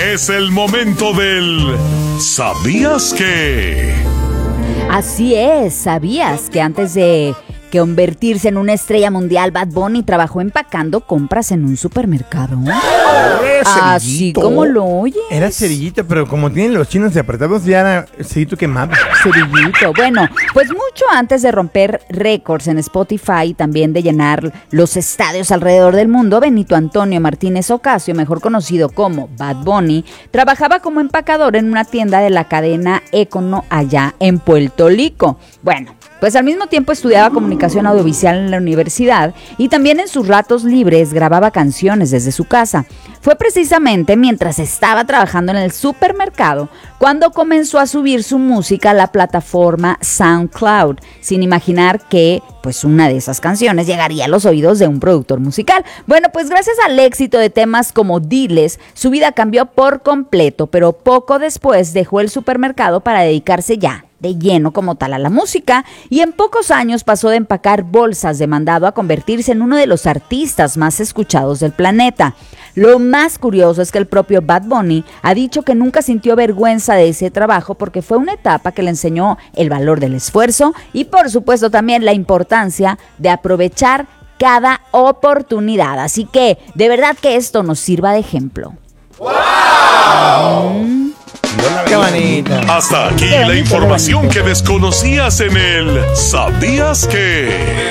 Es el momento del ¿Sabías que? Así es, ¿sabías que antes de convertirse en una estrella mundial, Bad Bunny trabajó empacando compras en un supermercado? Así como lo oye. Era cerillito, pero como tienen los chinos apretados, ya era cerillito quemado. Cerillito. Bueno, pues mucho antes de romper récords en Spotify y también de llenar los estadios alrededor del mundo, Benito Antonio Martínez Ocasio, mejor conocido como Bad Bunny, trabajaba como empacador en una tienda de la cadena Econo allá en Puerto Rico. Bueno, pues al mismo tiempo estudiaba comunicación audiovisual en la universidad y también en sus ratos libres grababa canciones desde su casa. Fue precisamente mientras estaba trabajando en el supermercado cuando comenzó a subir su música a la plataforma SoundCloud, sin imaginar que pues una de esas canciones llegaría a los oídos de un productor musical. Bueno, pues gracias al éxito de temas como Diles, su vida cambió por completo, pero poco después dejó el supermercado para dedicarse ya de lleno como tal a la música y en pocos años pasó de empacar bolsas de mandado a convertirse en uno de los artistas más escuchados del planeta. Lo más curioso es que el propio Bad Bunny ha dicho que nunca sintió vergüenza de ese trabajo porque fue una etapa que le enseñó el valor del esfuerzo y por supuesto también la importancia de aprovechar cada oportunidad. Así que de verdad que esto nos sirva de ejemplo. ¡Wow! ¡Qué bonita! Hasta aquí la información que desconocías en el ¿Sabías que?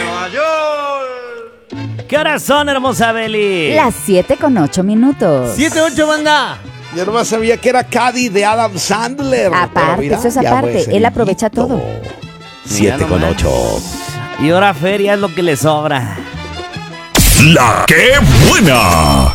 ¿Qué horas son, hermosa Beli? Las 7:08. 7-8, banda. Yo nomás sabía que era Caddy de Adam Sandler. Aparte, mira, eso es ya aparte. fue Él aprovecha todo. 7:08. Y ahora feria es lo que le sobra. ¡La qué buena!